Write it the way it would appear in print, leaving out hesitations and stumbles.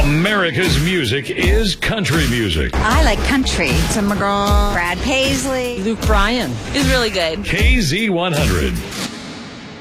America's music is country music. I like country. Tim McGraw, Brad Paisley, Luke Bryan is really good. KZ100.